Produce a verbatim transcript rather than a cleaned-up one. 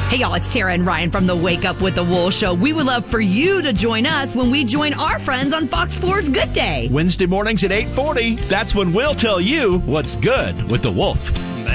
Hey, y'all, it's Tara and Ryan from the Wake Up with the Wool Show. We would love for you to join us when we join our friends on Fox four's Good Day. Wednesday mornings at eight forty. That's when we'll tell you what's good with the Wolf.